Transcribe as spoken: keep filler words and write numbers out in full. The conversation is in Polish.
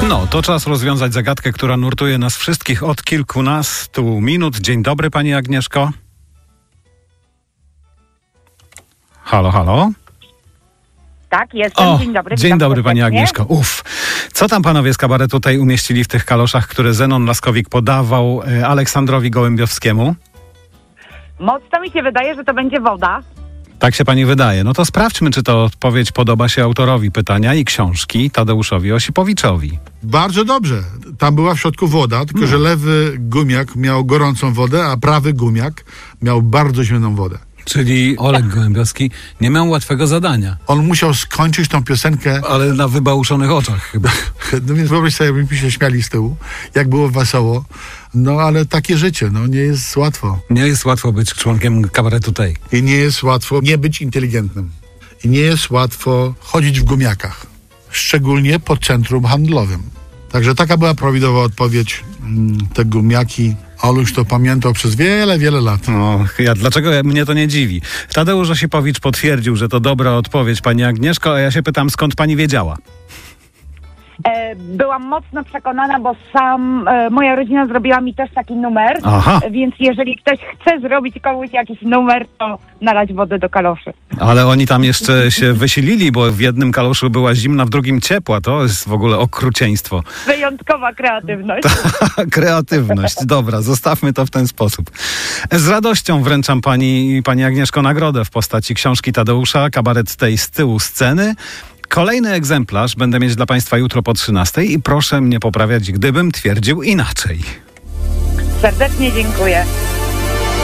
No, to czas rozwiązać zagadkę, która nurtuje nas wszystkich od kilkunastu minut. Dzień dobry, pani Agnieszko. Halo, halo. Tak, jestem. O, dzień dobry. Dzień dobry, pani serdecznie. Agnieszko. Uff. Co tam panowie z kabaretu tutaj umieścili w tych kaloszach, które Zenon Laskowik podawał e, Aleksandrowi Gołębiowskiemu? Mocno mi się wydaje, że to będzie woda. Tak się pani wydaje. No to sprawdźmy, czy ta odpowiedź podoba się autorowi pytania i książki, Tadeuszowi Osipowiczowi. Bardzo dobrze. Tam była w środku woda, tylko że lewy gumiak miał gorącą wodę, a prawy gumiak miał bardzo zimną wodę. Czyli Oleg Gołębiowski nie miał łatwego zadania, On musiał skończyć tą piosenkę, ale na wybałuszonych oczach chyba. no więc wyobraź sobie, jakbyśmy się śmiali z tyłu, jak było wesoło. No ale takie życie, no nie jest łatwo. Nie jest łatwo być członkiem kabaretu tej. I nie jest łatwo nie być inteligentnym. I nie jest łatwo chodzić w gumiakach. Szczególnie po centrum handlowym. Także taka była prawidłowa odpowiedź. Mm, te gumiaki. Oluś to pamiętał przez wiele, wiele lat. O, ja, dlaczego mnie to nie dziwi? Tadeusz Osipowicz potwierdził, że to dobra odpowiedź, pani Agnieszko, a ja się pytam, skąd pani wiedziała? E, byłam mocno przekonana, bo sam e, moja rodzina zrobiła mi też taki numer. Aha. E, Więc jeżeli ktoś chce zrobić komuś jakiś numer, to nalać wodę do kaloszy. Ale oni tam jeszcze się wysilili, bo w jednym kaloszu była zimna, w drugim ciepła. To jest w ogóle okrucieństwo. Wyjątkowa kreatywność. Kreatywność. Dobra, zostawmy to w ten sposób. Z radością wręczam pani, pani Agnieszko nagrodę w postaci książki Tadeusza, kabaret tej z tyłu sceny. Kolejny egzemplarz będę mieć dla państwa jutro po trzynastej i proszę mnie poprawiać, gdybym twierdził inaczej. Serdecznie dziękuję.